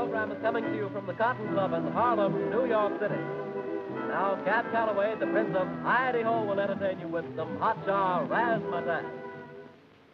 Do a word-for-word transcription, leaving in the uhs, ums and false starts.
program is coming to you from the Cotton Club in Harlem, New York City. Now, Cab Calloway, the Prince of Heidi Ho, will entertain you with some hot jar razzmatazz.